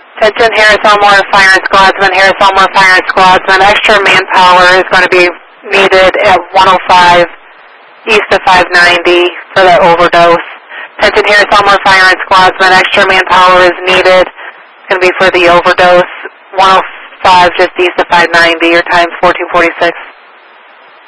Attention Harris Elmore Fire and Squadsman, Harris Elmore Fire and Squadsman. Extra manpower is going to be needed at 105 east of 590 for the overdose. Attention Harris Elmore Fire and Squadsman, extra manpower is needed. It's going to be for the overdose. 105 just east of 590. Your time's 1446.